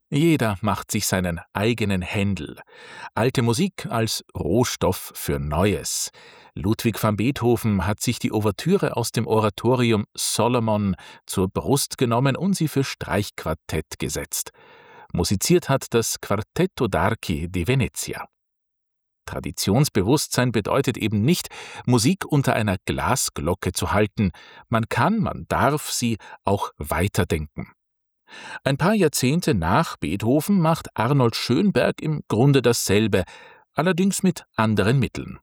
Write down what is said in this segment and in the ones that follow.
Jeder macht sich seinen eigenen Händel. Alte Musik als Rohstoff für Neues. Ludwig van Beethoven hat sich die Ouvertüre aus dem Oratorium Solomon zur Brust genommen und sie für Streichquartett gesetzt. Musiziert hat das Quartetto d'Archi di Venezia. Traditionsbewusstsein bedeutet eben nicht, Musik unter einer Glasglocke zu halten. Man darf sie auch weiterdenken. Ein paar Jahrzehnte nach Beethoven macht Arnold Schönberg im Grunde dasselbe, allerdings mit anderen Mitteln.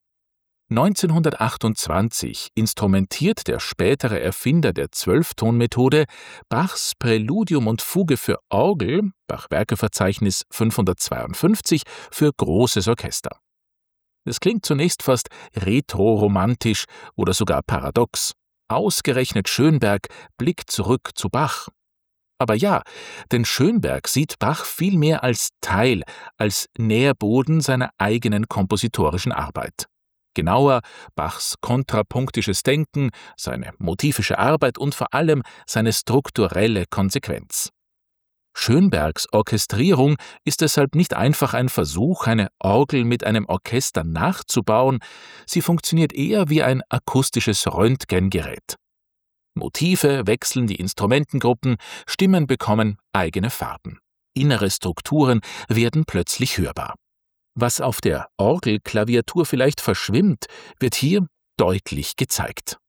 1928 instrumentiert der spätere Erfinder der Zwölftonmethode Bachs Präludium und Fuge für Orgel, Bach-Werkeverzeichnis 552, für großes Orchester. Es klingt zunächst fast retro-romantisch oder sogar paradox. Ausgerechnet Schönberg blickt zurück zu Bach. Aber ja, denn Schönberg sieht Bach vielmehr als Teil, als Nährboden seiner eigenen kompositorischen Arbeit. Genauer Bachs kontrapunktisches Denken, seine motivische Arbeit und vor allem seine strukturelle Konsequenz. Schönbergs Orchestrierung ist deshalb nicht einfach ein Versuch, eine Orgel mit einem Orchester nachzubauen, sie funktioniert eher wie ein akustisches Röntgengerät. Motive wechseln die Instrumentengruppen, Stimmen bekommen eigene Farben. Innere Strukturen werden plötzlich hörbar. Was auf der Orgelklaviatur vielleicht verschwimmt, wird hier deutlich gezeigt.